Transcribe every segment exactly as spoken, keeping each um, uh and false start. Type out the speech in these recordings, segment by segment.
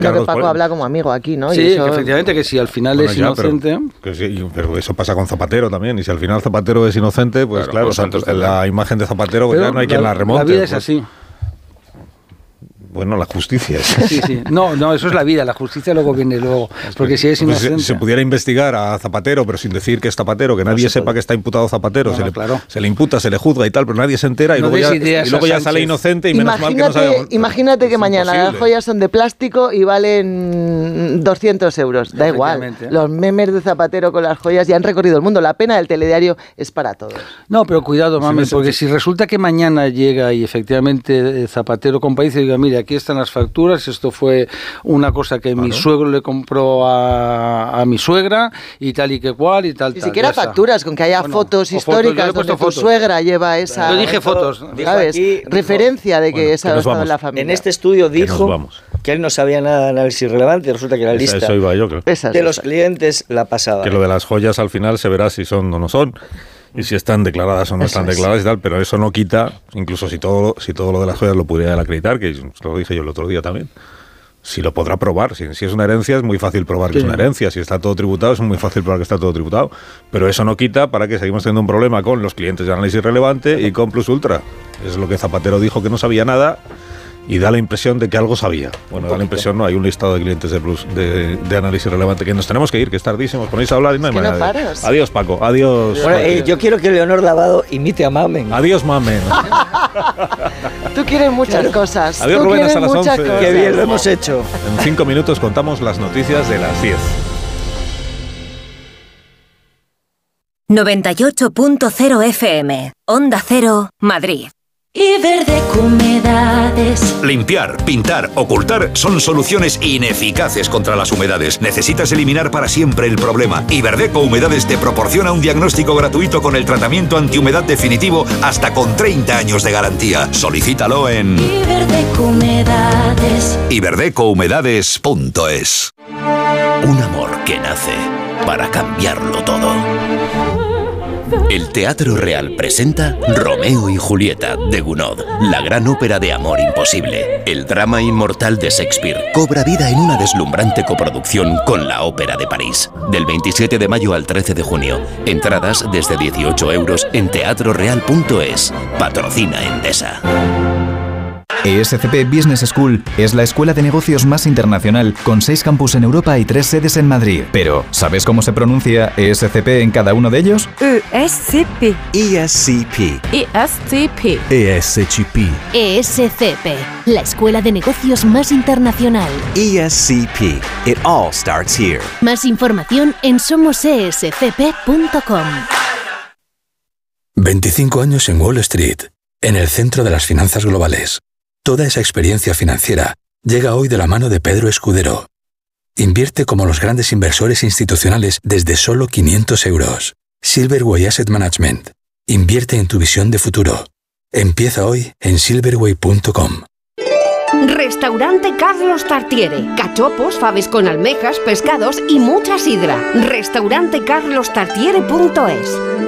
Carlos, que Paco habla como amigo aquí, ¿no? Sí, y eso... que efectivamente que si al final bueno, es ya, inocente... Pero, que sí, pero eso pasa con Zapatero también, y si al final Zapatero es inocente, pues claro, claro pues, la, la imagen de Zapatero pues ya no hay la, quien la remonte. La vida es pues. así. Bueno, la justicia es sí, sí. No, no, eso es la vida, la justicia luego viene luego, porque si es inocente... Pues si se pudiera investigar a Zapatero, pero sin decir que es Zapatero, que nadie no se sepa puede. que está imputado Zapatero, no, se, le, claro. se le imputa, se le juzga y tal, pero nadie se entera, y no luego, ya, y luego ya sale inocente y menos imagínate, mal que no sabemos... Imagínate que mañana imposible. Las joyas son de plástico y valen doscientos euros, da igual. Los memes de Zapatero con las joyas ya han recorrido el mundo, la pena del telediario es para todos. No, pero cuidado, mami, sí, porque si resulta que mañana llega y efectivamente Zapatero compadece y diga, mira, aquí están las facturas, esto fue una cosa que claro. mi suegro le compró a, a mi suegra y tal y que cual y tal. Ni tal, siquiera facturas, está. Con que haya bueno, fotos históricas fotos, donde tu fotos. suegra lleva esa... Yo dije fotos. ¿Sabes? Aquí, Referencia dijo, de que bueno, esa ha estado en la familia. En este estudio dijo que, que él no sabía nada de análisis relevante, resulta que la lista esa, eso iba yo, creo. Esa, de esa. los clientes la pasaba. Que lo de las joyas al final se verá si son o no son. Y si están declaradas o no eso están declaradas es. y tal, pero eso no quita, incluso si todo, si todo lo de las joyas lo pudiera acreditar, que lo dije yo el otro día también, si lo podrá probar. Si, si es una herencia es muy fácil probar que sí. es una herencia. Si está todo tributado es muy fácil probar que está todo tributado. Pero eso no quita para que seguimos teniendo un problema con los clientes de análisis relevante y con Plus Ultra. Es lo que Zapatero dijo, que no sabía nada y da la impresión de que algo sabía. Bueno, da la impresión, no, hay un listado de clientes de Plus de, de análisis relevante que nos tenemos que ir, que es tardísimo. Os ponéis a hablar y no hay es que manera. No de... Adiós, Paco. Adiós. Bueno, eh, yo quiero que Leonor Lavado imite a Mamen. Adiós, Mamen. Tú quieres muchas claro. cosas. Adiós, Tú Rubén, hasta las once. Cosas. Qué bien lo hemos hecho. En cinco minutos contamos las noticias de las diez. noventa y ocho punto cero F M, Onda Cero, Madrid. Iberdeco Humedades. Limpiar, pintar, ocultar son soluciones ineficaces contra las humedades. Necesitas eliminar para siempre el problema. Iberdeco Humedades te proporciona un diagnóstico gratuito con el tratamiento antihumedad definitivo hasta con treinta años de garantía. Solicítalo en Iberdeco Humedades. iberdeco humedades punto es. Un amor que nace para cambiarlo todo. El Teatro Real presenta Romeo y Julieta de Gounod, la gran ópera de amor imposible. El drama inmortal de Shakespeare cobra vida en una deslumbrante coproducción con la Ópera de París. Del veintisiete de mayo al trece de junio. Entradas desde dieciocho euros en teatro real punto es. Patrocina Endesa. E S C P Business School es la escuela de negocios más internacional, con seis campus en Europa y tres sedes en Madrid. Pero, ¿sabes cómo se pronuncia E S C P en cada uno de ellos? E S C P. E S C P. E S C P. E S C P. E S C P, la escuela de negocios más internacional. E S C P. It all starts here. Más información en somos e s c p punto com. veinticinco años en Wall Street, en el centro de las finanzas globales. Toda esa experiencia financiera llega hoy de la mano de Pedro Escudero. Invierte como los grandes inversores institucionales desde solo quinientos euros. Silverway Asset Management. Invierte en tu visión de futuro. Empieza hoy en silverway punto com. Restaurante Carlos Tartiere. Cachopos, faves con almejas, pescados y mucha sidra. Restaurante carlos tartiere punto es.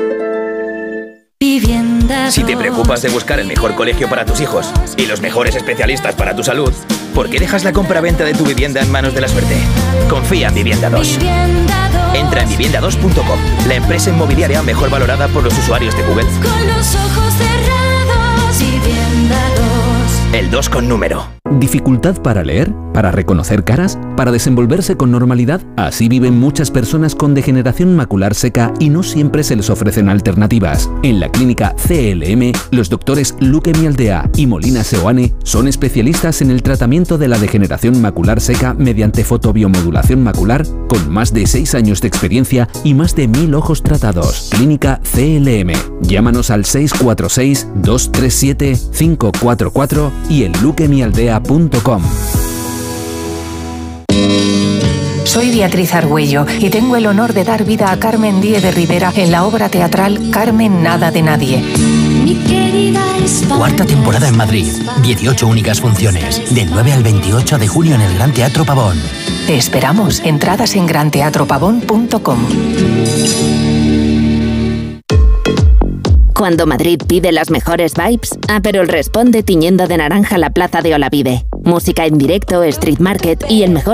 Si te preocupas de buscar el mejor colegio para tus hijos y los mejores especialistas para tu salud, ¿por qué dejas la compra-venta de tu vivienda en manos de la suerte? Confía en Vivienda dos. Entra en vivienda dos punto com, la empresa inmobiliaria mejor valorada por los usuarios de Google. Con los ojos cerrados, Vivienda dos. El dos con número. ¿Dificultad para leer? ¿Para reconocer caras? ¿Para desenvolverse con normalidad? Así viven muchas personas con degeneración macular seca y no siempre se les ofrecen alternativas. En la clínica C L M, los doctores Luque Mialdea y Molina Seoane son especialistas en el tratamiento de la degeneración macular seca mediante fotobiomodulación macular, con más de seis años de experiencia y más de mil ojos tratados. Clínica C L M. Llámanos al seis cuatro seis, dos tres siete, cinco cuatro cuatro y en luque mialdea punto com. Soy Beatriz Argüello y tengo el honor de dar vida a Carmen Díez de Rivera en la obra teatral Carmen Nada de Nadie. Cuarta temporada en Madrid, dieciocho únicas funciones, del nueve al veintiocho de junio en el Gran Teatro Pavón. Te esperamos. Entradas en gran teatro pavón punto com. Cuando Madrid pide las mejores vibes, Aperol responde tiñendo de naranja la plaza de Olavide. Música en directo, street market y el mejor